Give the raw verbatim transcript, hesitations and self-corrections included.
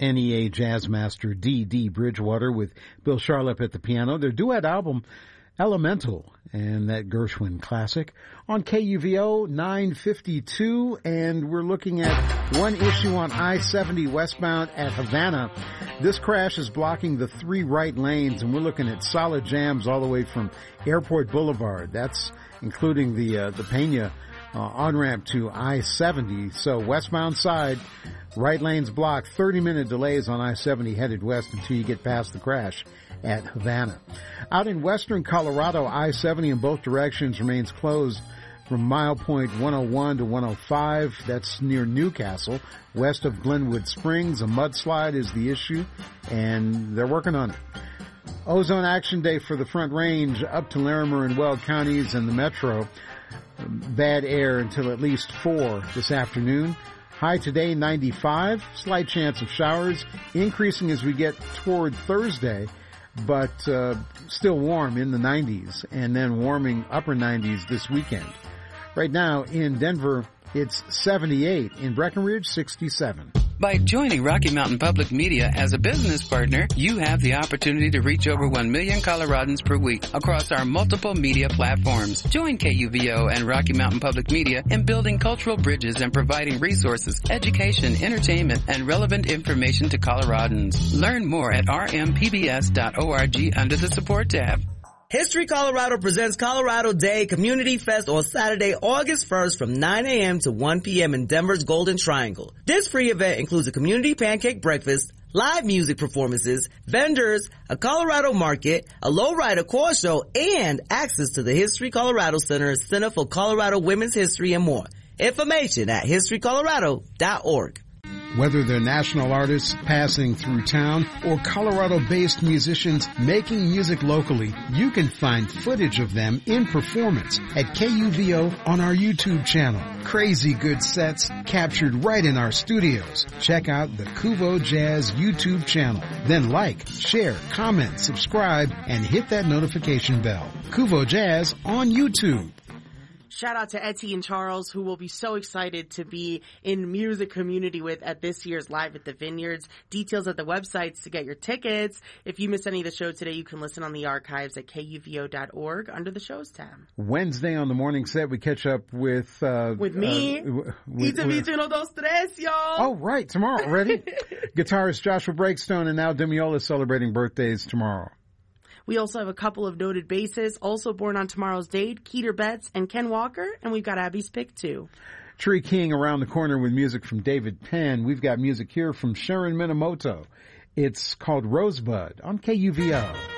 N E A jazz master D D Bridgewater with Bill Charlap at the piano. Their duet album, Elemental, and that Gershwin classic on K U V O nine fifty-two, and we're looking at one issue on I seventy westbound at Havana. This crash is blocking the three right lanes, and we're looking at solid jams all the way from Airport Boulevard. That's including the uh, the Pena uh, on-ramp to I seventy. So westbound side, right lanes blocked, thirty minute delays on I seventy headed west until you get past the crash at Havana. Out in western Colorado, I seventy in both directions remains closed from mile point one oh one to one oh five. That's near Newcastle. West of Glenwood Springs, a mudslide is the issue, and they're working on it. Ozone Action Day for the Front Range up to Larimer and Weld counties and the metro. Bad air until at least four this afternoon. High today, ninety-five. Slight chance of showers, increasing as we get toward Thursday, but uh, still warm in the nineties, and then warming upper nineties this weekend. Right now in Denver, it's seventy-eight. In Breckenridge, sixty-seven. By joining Rocky Mountain Public Media as a business partner, you have the opportunity to reach over one million Coloradans per week across our multiple media platforms. Join K U V O and Rocky Mountain Public Media in building cultural bridges and providing resources, education, entertainment, and relevant information to Coloradans. Learn more at r m p b s dot org under the support tab. History Colorado presents Colorado Day Community Fest on Saturday, August first from nine a.m. to one p.m. in Denver's Golden Triangle. This free event includes a community pancake breakfast, live music performances, vendors, a Colorado market, a lowrider car show, and access to the History Colorado Center, Center for Colorado Women's History, and more. Information at history colorado dot org. Whether they're national artists passing through town or Colorado-based musicians making music locally, you can find footage of them in performance at K U V O on our YouTube channel. Crazy good sets captured right in our studios. Check out the Kuvo Jazz YouTube channel. Then like, share, comment, subscribe, and hit that notification bell. Kuvo Jazz on YouTube. Shout out to Etty and Charles, who will be so excited to be in music community with at this year's Live at the Vineyards. Details at the websites to get your tickets. If you missed any of the show today, you can listen on the archives at K U V O dot org under the shows tab. Wednesday on the morning set, we catch up with... Uh, with me. Uh, with, Ita Vita Uno Dos Tres, y'all. Oh, right. Tomorrow already. Guitarist Joshua Breakstone and Al Demiola celebrating birthdays tomorrow. We also have a couple of noted bassists, also born on tomorrow's date, Keeter Betts and Ken Walker, and we've got Abby's pick too. Tree King around the corner with music from David Penn. We've got music here from Sharon Minamoto. It's called Rosebud on K U V O.